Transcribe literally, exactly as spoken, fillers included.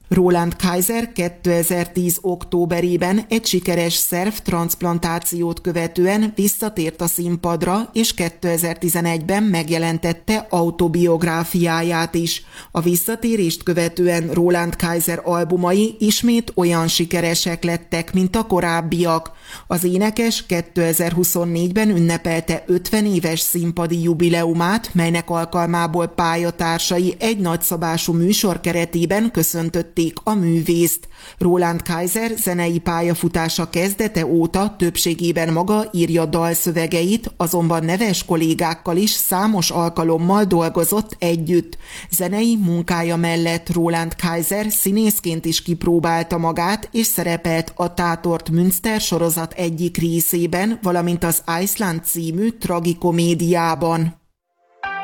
Roland Kaiser kétezer-tíz októberében egy sikeres szervtranszplantációt követően visszatért a színpadra, és kétezer-tizenegyben megjelentette autobiográfiáját is. A visszatérést követően Roland Kaiser albumai ismét olyan sikeresek lettek, mint a korábbiak. Az énekes kétezer-huszonnégyben ünnepelte ötven éves színpadi jubileumát, melynek alkalmából pályatársai egy nagyszabású műsor keretében köszöntötték a művészt. Roland Kaiser zenei pályafutása kezdete óta többségében maga írja dalszövegeit, azonban neves kollégákkal is számos alkalommal dolgozott együtt. Zenei munkája mellett Roland Kaiser színészként is kipróbálta magát, és szerepelt a Tatort Münster sorozat egyik részében, valamint az Iceland című tragikomédiában.